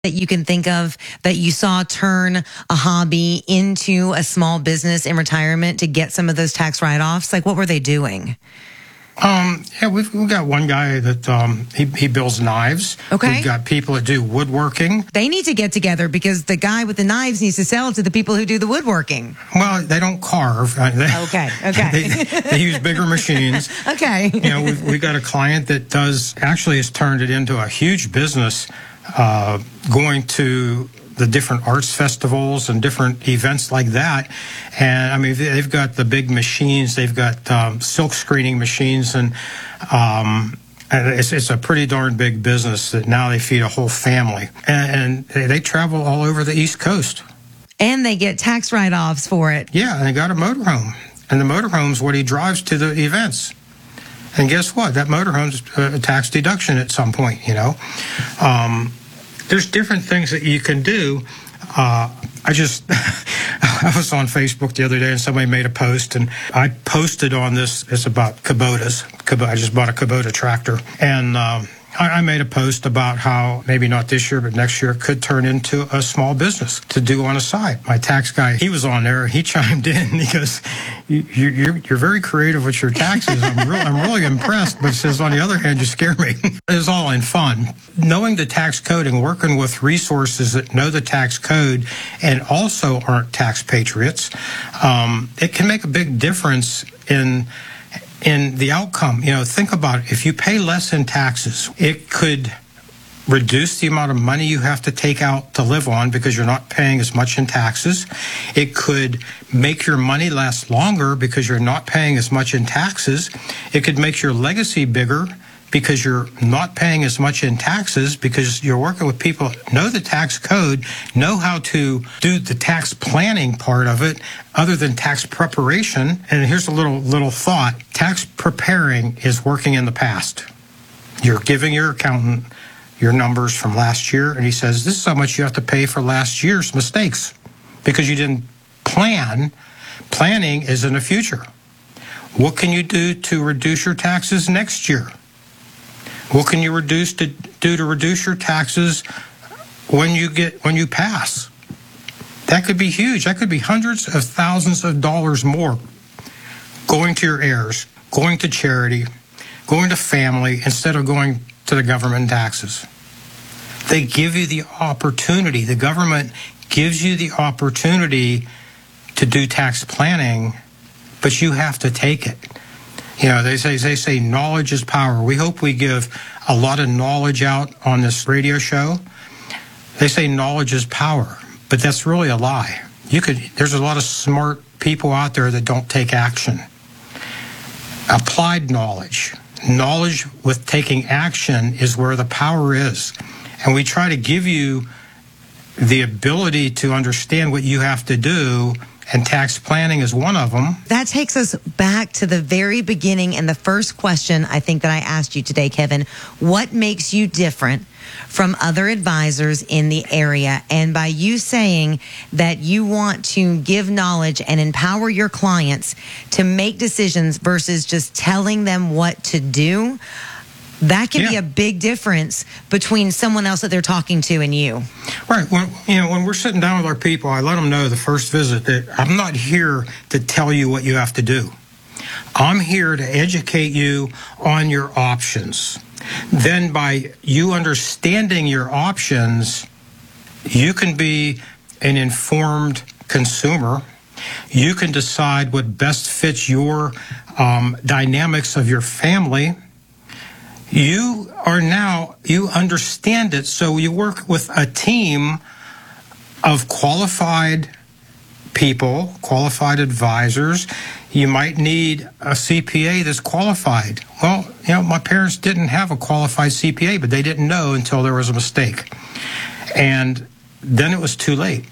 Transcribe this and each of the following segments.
that you can think of that you saw turn a hobby into a small business in retirement to get some of those tax write-offs? Like, what were they doing? Yeah, we've got one guy that he builds knives. Okay. We've got people that do woodworking. They need to get together because the guy with the knives needs to sell it to the people who do the woodworking. Well, they don't carve. Okay. They use bigger machines. Okay. You know, we've got a client that has turned it into a huge business, going to the different arts festivals and different events like that. And I mean, they've got the big machines. They've got silk screening machines, and it's a pretty darn big business that now they feed a whole family. And they travel all over the East Coast. And they get tax write-offs for it. Yeah, and they got a motorhome. And the motorhome's what he drives to the events. And guess what? That motorhome's a tax deduction at some point, you know. There's different things that you can do. I was on Facebook the other day and somebody made a post, and I posted on this. It's about Kubotas. I just bought a Kubota tractor, and I made a post about how maybe not this year, but next year it could turn into a small business to do on the side. My tax guy, he was on there. He chimed in. He goes, "You're very creative with your taxes. I'm really impressed." But he says, on the other hand, you scare me. It's all in fun. Knowing the tax code and working with resources that know the tax code and also aren't tax patriots, it can make a big difference in the outcome. You know, think about it. If you pay less in taxes, it could reduce the amount of money you have to take out to live on because you're not paying as much in taxes. It could make your money last longer because you're not paying as much in taxes. It could make your legacy bigger because you're not paying as much in taxes, because you're working with people that know the tax code, know how to do the tax planning part of it, other than tax preparation. And here's a little thought. Tax preparing is working in the past. You're giving your accountant your numbers from last year, and he says, this is how much you have to pay for last year's mistakes because you didn't plan. Planning is in the future. What can you do to reduce your taxes next year? What can you do to reduce your taxes when you pass? That could be huge. That could be hundreds of thousands of dollars more going to your heirs, going to charity, going to family, instead of going to the government taxes. They give you the opportunity. The government gives you the opportunity to do tax planning, but you have to take it. You know, they say knowledge is power. We hope we give a lot of knowledge out on this radio show. They say knowledge is power, but that's really a lie. There's a lot of smart people out there that don't take action. Applied knowledge with taking action is where the power is. And we try to give you the ability to understand what you have to do, and tax planning is one of them. That takes us back to the very beginning and the first question I think that I asked you today, Kevin. What makes you different from other advisors in the area? And by you saying that you want to give knowledge and empower your clients to make decisions versus just telling them what to do, that can be a big difference between someone else that they're talking to and you. Right. When we're sitting down with our people, I let them know the first visit that I'm not here to tell you what you have to do. I'm here to educate you on your options. Then by you understanding your options, you can be an informed consumer. You can decide what best fits your dynamics of your family. You understand it, so you work with a team of qualified people, qualified advisors. You might need a CPA that's qualified. Well, my parents didn't have a qualified CPA, but they didn't know until there was a mistake. And then it was too late.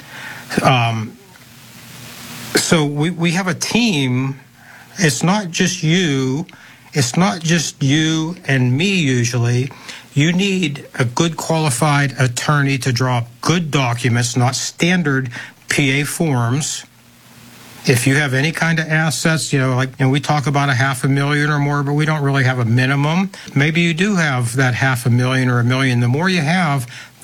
So we have a team. It's not just you. It's not just you and me usually. You need a good qualified attorney to draw up good documents, not standard PA forms. If you have any kind of assets, we talk about $500,000 or more, but we don't really have a minimum. Maybe you do have that $500,000 or $1 million. The more you have,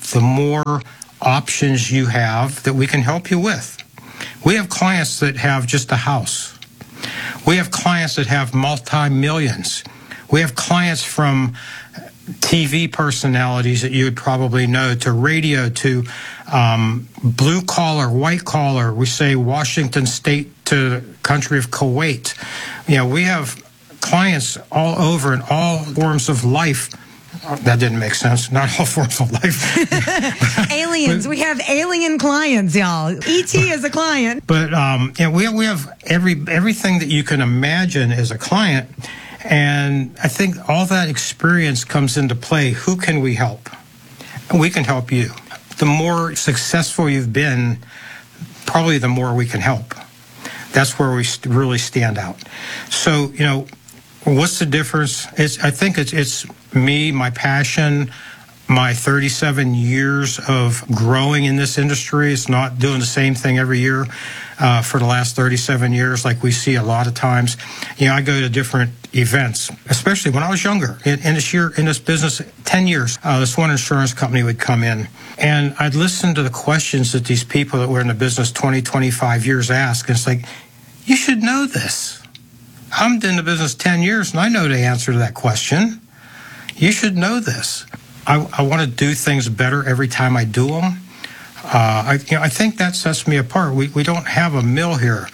the more options you have that we can help you with. We have clients that have just a house. We have clients that have multi-millions. We have clients from TV personalities that you would probably know, to radio, to blue collar, white collar. We say Washington State to the country of Kuwait. We have clients all over in all forms of life. That didn't make sense. Not all forms of life. Aliens. We have alien clients, y'all. ET is a client. But we have everything that you can imagine as a client. And I think all that experience comes into play. Who can we help? We can help you. The more successful you've been, probably the more we can help. That's where we really stand out. So, what's the difference? I think it's me, my passion, my 37 years of growing in this industry. It's not doing the same thing every year for the last 37 years like we see a lot of times. I go to different events, especially when I was younger. In this business, 10 years, this one insurance company would come in, and I'd listen to the questions that these people that were in the business 20, 25 years ask, and it's like, you should know this. I'm in the business 10 years, and I know the answer to that question. You should know this. I want to do things better every time I do them. I think that sets me apart. We don't have a mill here.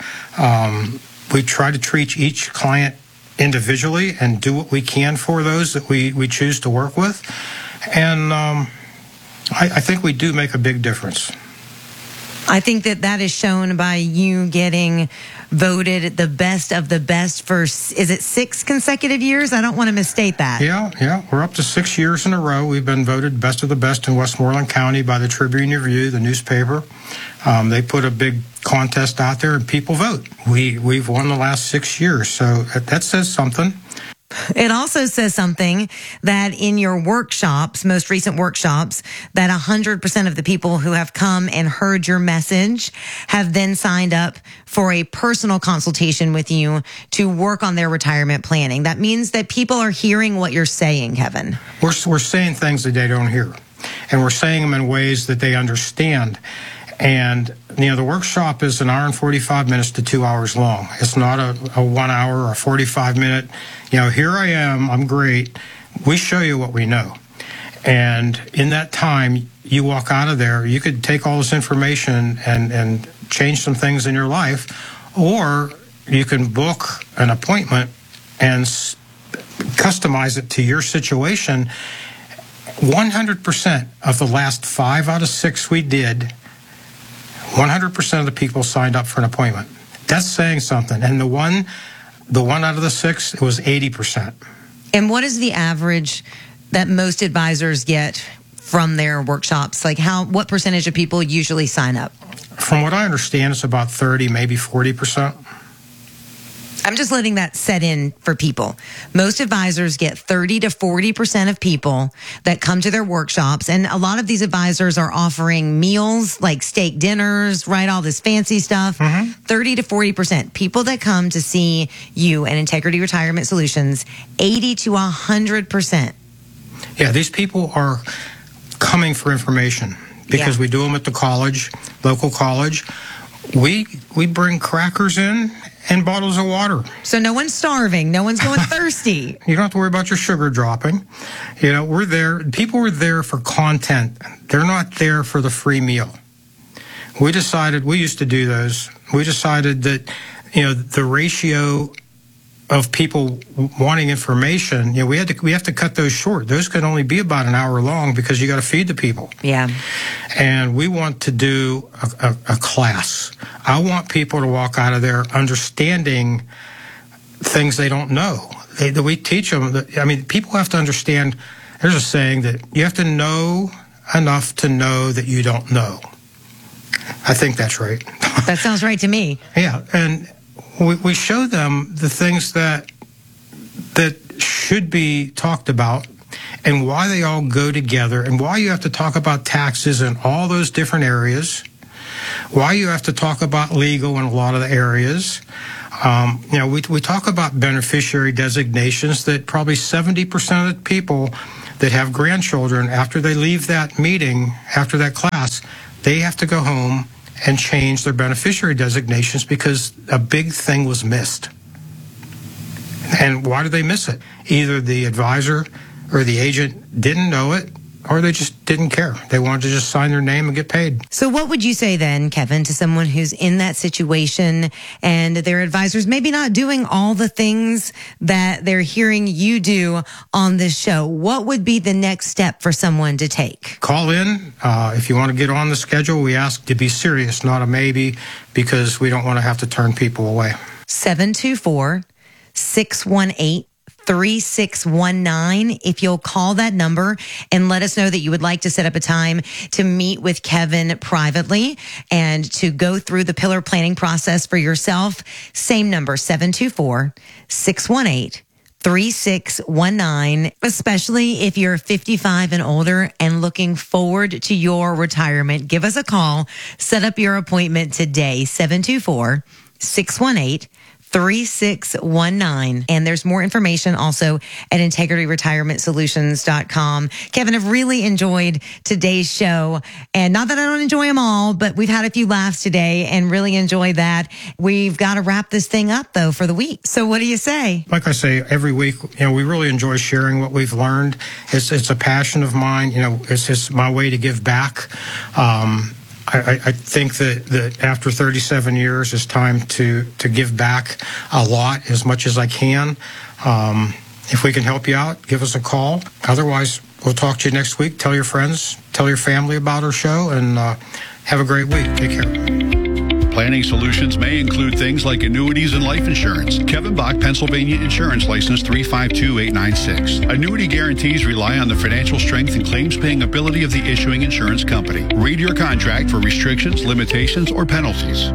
We try to treat each client individually and do what we can for those that we choose to work with. And I think we do make a big difference. I think that is shown by you getting voted the best of the best for, is it 6 consecutive years? I don't want to misstate that. Yeah. We're up to 6 years in a row. We've been voted best of the best in Westmoreland County by the Tribune Review, the newspaper. They put a big contest out there and people vote. We've won the last 6 years, so that says something. It also says something that in your workshops, most recent workshops, that 100% of the people who have come and heard your message have then signed up for a personal consultation with you to work on their retirement planning. That means that people are hearing what you're saying, Kevin. We're saying things that they don't hear, and we're saying them in ways that they understand. And, the workshop is an hour and 45 minutes to 2 hours long. It's not a 1 hour or a 45 minute, here I am, I'm great. We show you what we know. And in that time, you walk out of there, you could take all this information and change some things in your life, or you can book an appointment and customize it to your situation. 100% of the last 5 out of 6 we did, 100% of the people signed up for an appointment. That's saying something. And the one out of the 6, it was 80%. And what is the average that most advisors get from their workshops? Like what percentage of people usually sign up? From what I understand, it's about 30, maybe 40%. I'm just letting that set in for people. Most advisors get 30 to 40% of people that come to their workshops. And a lot of these advisors are offering meals like steak dinners, right? All this fancy stuff. 30 to 40%. People that come to see you and Integrity Retirement Solutions, 80 to 100%. Yeah, these people are coming for information because we do them at the college, local college. We bring crackers in and bottles of water. So no one's starving. No one's going thirsty. You don't have to worry about your sugar dropping. We're there. People are there for content. They're not there for the free meal. We used to do those. We decided that, the ratio of people wanting information, we have to cut those short. Those can only be about an hour long because you got to feed the people. Yeah. And we want to do a class. I want people to walk out of there understanding things they don't know. We teach them. People have to understand. There's a saying that you have to know enough to know that you don't know. I think that's right. That sounds right to me. Yeah, and we show them the things that should be talked about and why they all go together and why you have to talk about taxes in all those different areas, why you have to talk about legal in a lot of the areas. We talk about beneficiary designations that probably 70% of the people that have grandchildren, after they leave that meeting, after that class, they have to go home and change their beneficiary designations because a big thing was missed. And why did they miss it? Either the advisor or the agent didn't know it, or they just didn't care. They wanted to just sign their name and get paid. So what would you say then, Kevin, to someone who's in that situation and their advisors maybe not doing all the things that they're hearing you do on this show? What would be the next step for someone to take? Call in. If you want to get on the schedule, we ask to be serious, not a maybe, because we don't want to have to turn people away. 724-618-3619. If you'll call that number and let us know that you would like to set up a time to meet with Kevin privately and to go through the pillar planning process for yourself. Same number, 724-618-3619, especially if you're 55 and older and looking forward to your retirement. Give us a call. Set up your appointment today, 724-618-3619. And there's more information also at integrityretirementsolutions.com. Kevin, I've really enjoyed today's show. And not that I don't enjoy them all, but we've had a few laughs today and really enjoyed that. We've got to wrap this thing up, though, for the week. So what do you say? Like I say, every week, we really enjoy sharing what we've learned. It's a passion of mine. It's just my way to give back. I think that after 37 years, it's time to give back a lot, as much as I can. If we can help you out, give us a call. Otherwise, we'll talk to you next week. Tell your friends, tell your family about our show, and have a great week. Take care. Planning solutions may include things like annuities and life insurance. Kevin Bach, Pennsylvania Insurance License 352896. Annuity guarantees rely on the financial strength and claims-paying ability of the issuing insurance company. Read your contract for restrictions, limitations, or penalties.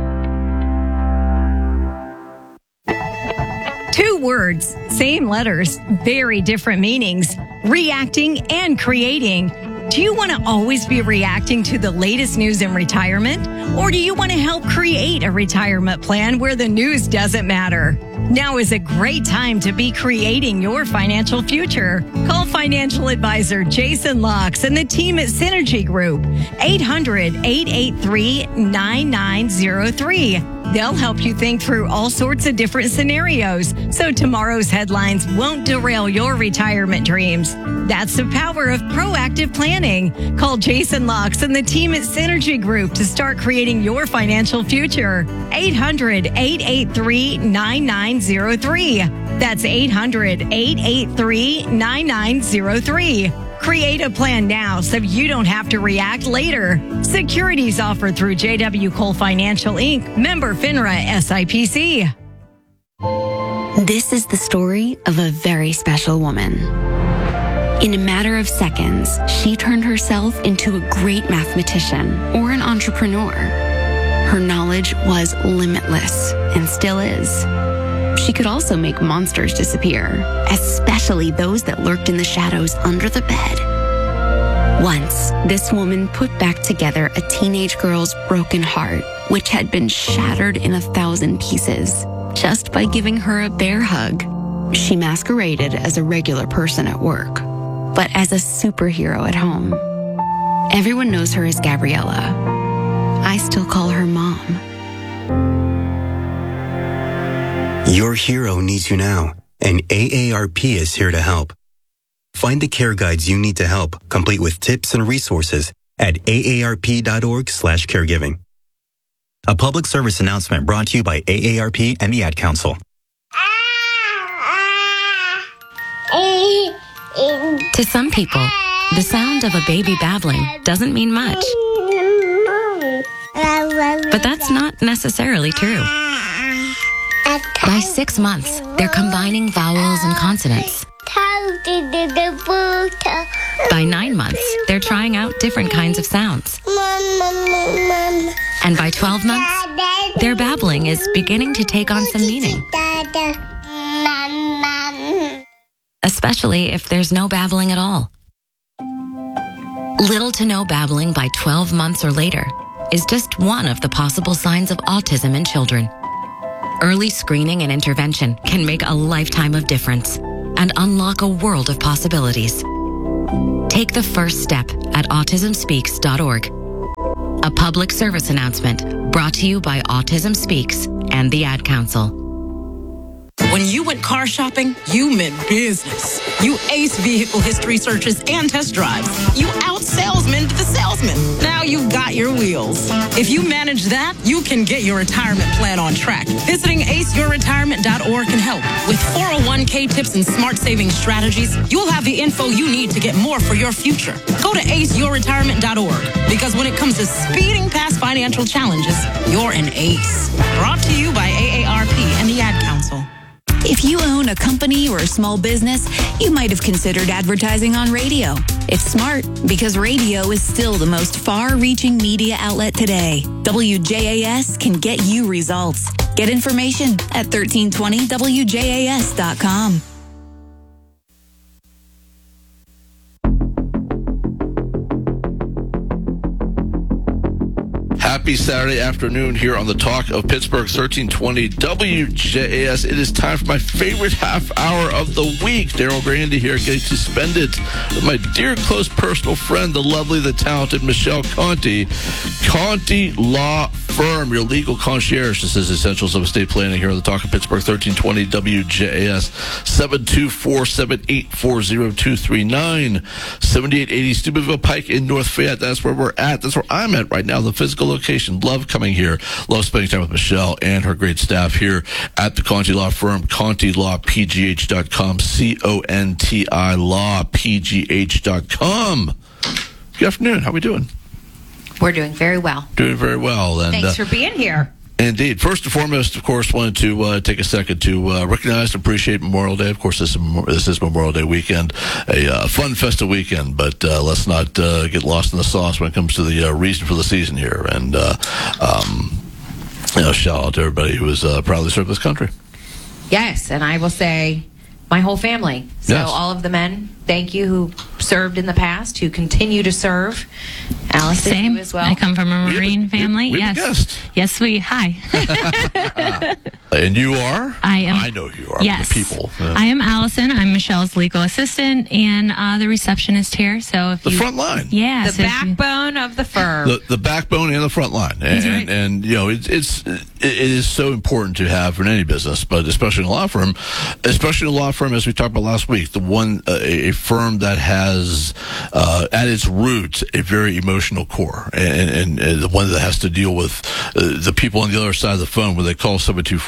2 words, same letters, very different meanings. Reacting and creating. Do you want to always be reacting to the latest news in retirement? Or do you want to help create a retirement plan where the news doesn't matter? Now is a great time to be creating your financial future. Call financial advisor Jason Locks and the team at Synergy Group, 800-883-9903. They'll help you think through all sorts of different scenarios so tomorrow's headlines won't derail your retirement dreams. That's the power of proactive planning. Call Jason Locks and the team at Synergy Group to start creating your financial future. 800-883-9903. That's 800-883-9903. Create a plan now so you don't have to react later. Securities offered through JW Cole Financial Inc., member FINRA SIPC. This is the story of a very special woman. In a matter of seconds, she turned herself into a great mathematician or an entrepreneur. Her knowledge was limitless and still is. She could also make monsters disappear, especially those that lurked in the shadows under the bed. Once, this woman put back together a teenage girl's broken heart, which had been shattered in 1,000 pieces, just by giving her a bear hug. She masqueraded as a regular person at work, but as a superhero at home. Everyone knows her as Gabriella. I still call her Mom. Your hero needs you now, and AARP is here to help. Find the care guides you need to help, complete with tips and resources at aarp.org/caregiving. A public service announcement brought to you by AARP and the Ad Council. To some people, the sound of a baby babbling doesn't mean much. But that's not necessarily true. By 6 months, they're combining vowels and consonants. By 9 months, they're trying out different kinds of sounds. And by 12 months, their babbling is beginning to take on some meaning. Especially if there's no babbling at all. Little to no babbling by 12 months or later is just one of the possible signs of autism in children. Early screening and intervention can make a lifetime of difference and unlock a world of possibilities. Take the first step at autismspeaks.org. A public service announcement brought to you by Autism Speaks and the Ad Council. When you went car shopping, you meant business. You aced vehicle history searches and test drives. You out-salesmaned the salesman. Now you've got your wheels. If you manage that, you can get your retirement plan on track. Visiting aceyourretirement.org can help. With 401k tips and smart saving strategies, you'll have the info you need to get more for your future. Go to aceyourretirement.org, because when it comes to speeding past financial challenges, you're an ace. Brought to you by AARP and the Ad Council. If you own a company or a small business, you might have considered advertising on radio. It's smart because radio is still the most far-reaching media outlet today. WJAS can get you results. Get information at 1320wjas.com. Happy Saturday afternoon here on the Talk of Pittsburgh, 1320 WJAS. It is time for my favorite half hour of the week. Daryl Grandy here, getting to spend it with my dear, close personal friend, the lovely, the talented Michelle Conti. Conti Law Firm, your legal concierge. This is Essentials of Estate Planning here on the Talk of Pittsburgh, 1320 WJAS, 724-784-0239, 7880 Steubenville Pike in North Fayette. That's where we're at. That's where I'm at right now, the physical location. Love coming here. Love spending time with Michelle and her great staff here at the Conti Law Firm, ContiLawPGH.com, CONTI LawPGH.com. Good afternoon. How are we doing? We're doing very well. Doing very well. And thanks for being here. Indeed. First and foremost, of course, wanted to take a second to recognize and appreciate Memorial Day. Of course, this is Memorial Day weekend, a fun, festive weekend, but let's not get lost in the sauce when it comes to the reason for the season here. And shout out to everybody who has proudly served this country. Yes, and I will say my whole family. So yes. All of the men, thank you, who served in the past, who continue to serve. Allison, Same. you as well. I come from a Marine family. We have a guest. Yes, hi. And you are? I am. I know you are. Yes. The people. I am Allison. I'm Michelle's legal assistant and the receptionist here. So if the you, front line. Yeah. The backbone of the firm. The backbone and the front line. And you know, it is so important to have in any business, but especially in a law firm, as we talked about last week, the one, a firm that has at its roots a very emotional core, and the one that has to deal with the people on the other side of the phone when they call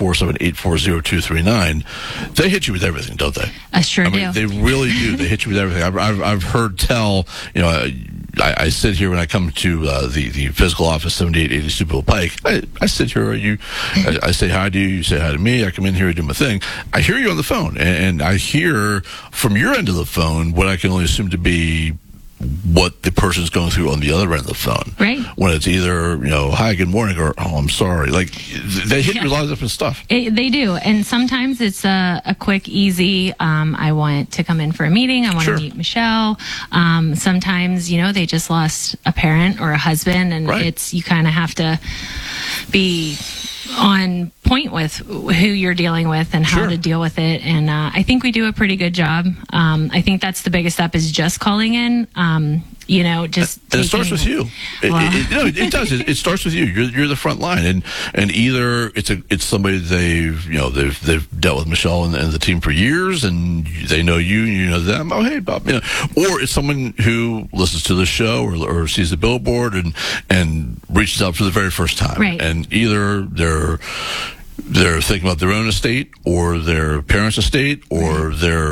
724-784-0239. They hit you with everything, don't they? I sure do. They really do. They hit you with everything. I've heard tell, you know, I sit here when I come to the physical office, 7880 Steubenville Pike. I sit here. I say hi to you. You say hi to me. I come in here and do my thing. I hear you on the phone, and I hear from your end of the phone what I can only assume to be what the person's going through on the other end of the phone. Right. When it's either, you know, hi, good morning, or, oh, I'm sorry. Like, they hit you with a lot of different stuff. They do. And sometimes it's a quick, easy, I want to come in for a meeting. I want to meet Michelle. Sometimes, you know, they just lost a parent or a husband, and you kind of have to be on point with who you're dealing with and how to deal with it. And I think we do a pretty good job. I think that's the biggest step, is just calling in. You know, just and it starts with you. It does. It starts with you. You're the front line, and either it's somebody they've dealt with Michelle and the team for years, and they know you, and you know them. Oh, hey, Bob. You know, or it's someone who listens to the show or sees the billboard and reaches out for the very first time. Right. And either they're thinking about their own estate or their parents' estate, or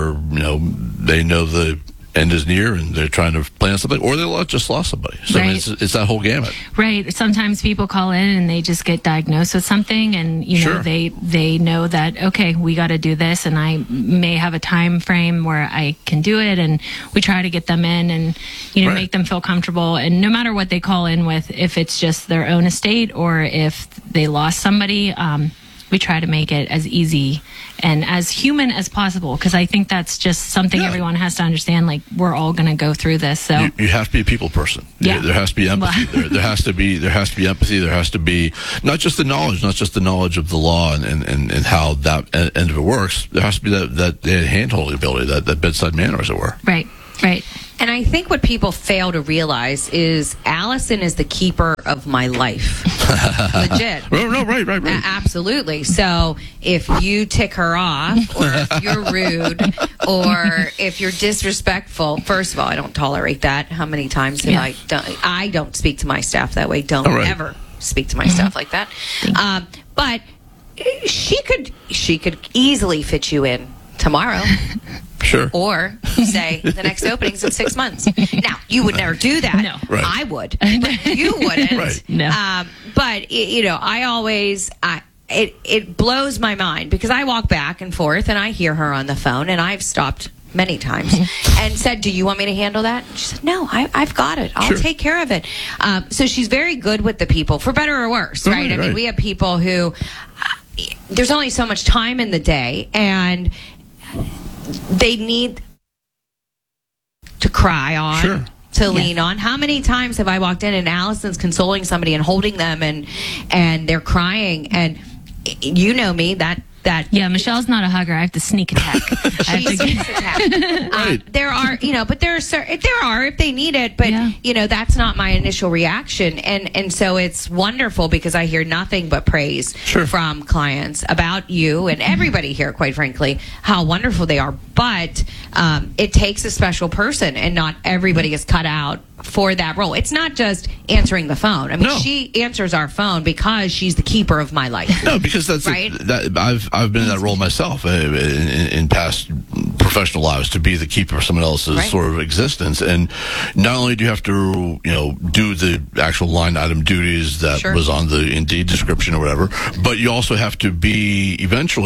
they know the end is near and they're trying to plan something, or they just lost somebody. So it's that whole gamut. Right. Sometimes people call in and they just get diagnosed with something, and you know they know that, okay, we got to do this, and I may have a time frame where I can do it, and we try to get them in and make them feel comfortable. And no matter what they call in with, if it's just their own estate or if they lost somebody, we try to make it as easy and as human as possible, because I think that's just something everyone has to understand. Like, we're all going to go through this. So you have to be a people person. Yeah. There has to be empathy. there has to be empathy. There has to be not just the knowledge of the law and how that end of it works. There has to be that hand-holding ability, that bedside manner, as it were. Right. And I think what people fail to realize is Allison is the keeper of my life. Legit. No, right. Absolutely. So if you tick her off, or if you're rude, or if you're disrespectful, first of all, I don't tolerate that. How many times have I don't speak to my staff that way. Don't ever speak to my staff like that. But she could easily fit you in tomorrow. Sure. Or say the next opening's in 6 months. Now, you would never do that. No. Right. I would. But you wouldn't. Right. No. But, I always... It blows my mind because I walk back and forth and I hear her on the phone, and I've stopped many times and said, do you want me to handle that? She said, no, I've got it. I'll take care of it. So she's very good with the people, for better or worse, right? I mean, we have people who... there's only so much time in the day, and they need to cry on, to lean on. How many times have I walked in and Allison's consoling somebody and holding them and they're crying, and you know me, that Yeah, Michelle's not a hugger. I have to sneak attack. She sneaks attack. Right. There are, but there are if they need it, but that's not my initial reaction, and so it's wonderful because I hear nothing but praise from clients about you and everybody here, quite frankly, how wonderful they are. But it takes a special person, and not everybody is cut out for that role. It's not just answering the phone. I mean, she answers our phone because she's the keeper of my life. No, because that's right. I've been in that role myself in past professional lives, to be the keeper of someone else's sort of existence. And not only do you have to do the actual line item duties that was on the Indeed description or whatever, but you also have to be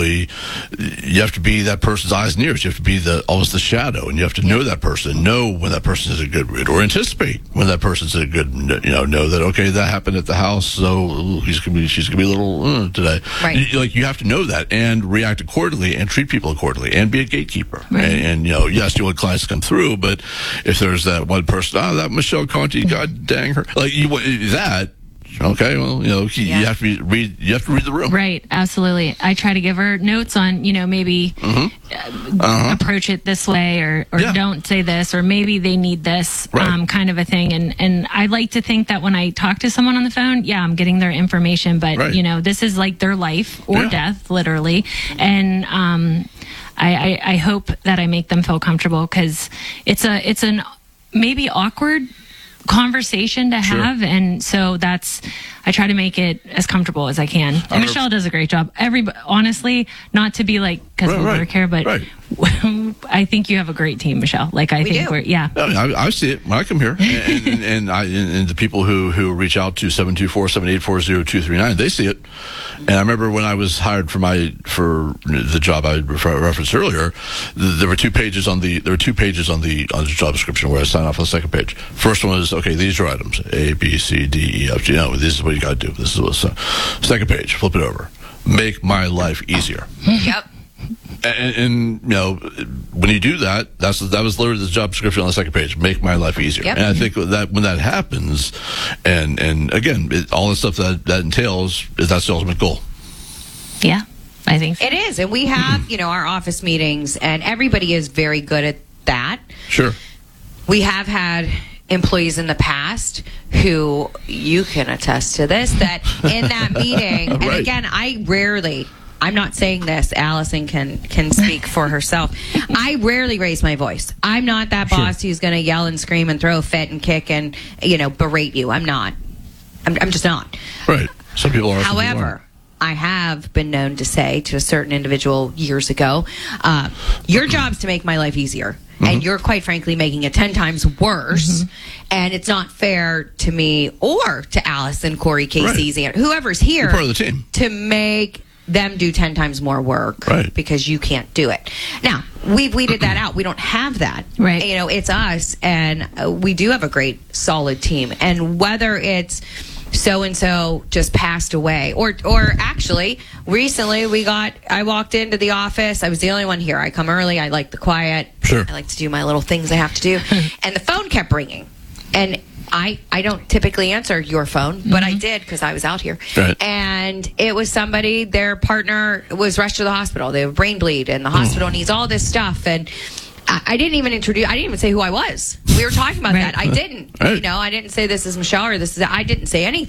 you have to be that person's eyes and ears. You have to be almost the shadow, and you have to know that person, know when that person is a good read, or anticipate when that person's a good, know that, okay, that happened at the house, so she's gonna be a little today. Right. You have to know that and react accordingly and treat people accordingly and be a gatekeeper. Right. And yes, you want clients to come through, but if there's that one person, that Michelle Conti, God dang her, okay, well, you have to read the room. Right, absolutely. I try to give her notes on, maybe approach it this way, or don't say this, or maybe they need this, kind of a thing. And I like to think that when I talk to someone on the phone, I'm getting their information, but this is like their life or death, literally. And I hope that I make them feel comfortable, because it's an maybe awkward conversation to have, and so I try to make it as comfortable as I can. And Michelle does a great job. Honestly, not to be like because we work here, but I think you have a great team, Michelle. I think we're I see it when I come here, and the people who reach out to 724-784-0239, they see it. And I remember when I was hired for the job I referenced earlier, there were 2 pages on the job description where I signed off on the second page. First one was, okay, these are items A, B, C, D, E, F, G. This is what you got to do. This is what's second page. Flip it over. Make my life easier. Yep. And when you do that, that was literally the job description on the second page. Make my life easier. Yep. And I think that when that happens, and again, all the stuff that entails, that's the ultimate goal. Yeah, I think so. It is, and we have our office meetings, and everybody is very good at that. Sure. We have had employees in the past who, you can attest to this, that in that meeting, and again, I'm not saying this, Allison can speak for herself. I rarely raise my voice. I'm not that boss who's going to yell and scream and throw a fit and kick and, berate you. I'm not. I'm just not. Right. Some people are. However, I have been known to say to a certain individual years ago, your job's to make my life easier. And you're, quite frankly, making it 10 times worse. And it's not fair to me or to Allison, Corey, Casey, whoever's here. You're part of the team. To make them do 10 times more work because you can't do it. Now, we've weeded that out. We don't have that. Right. It's us, and we do have a great, solid team. And whether it's so-and-so just passed away, or actually, recently I walked into the office. I was the only one here. I come early. I like the quiet. Sure. I like to do my little things I have to do. And the phone kept ringing. And I don't typically answer your phone, but I did because I was out here. Right. And it was somebody, their partner was rushed to the hospital. They have a brain bleed, and the hospital needs all this stuff. And I didn't even say who I was. We were talking about that. I didn't. Right. You know, I didn't say this is Michelle or this is. I didn't say anything.